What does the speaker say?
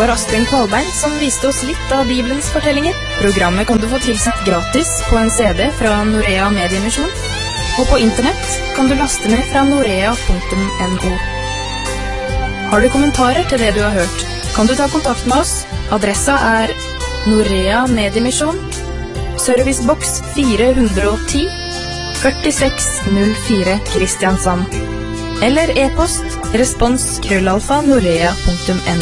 var Asbjørn Kvalbein som viste oss litt av Bibelens fortellinger. Programmet kan du få tilsendt gratis på en CD fra Norea Mediemisjon, og på internett kan du laste ned fra norea.no. Har du kommentarer til det du har hørt, kan du ta kontakt med oss. Adressa er Norea Mediemisjon, Servicebox 410, 4604 Kristiansand. Eller e-post respons@norea.no.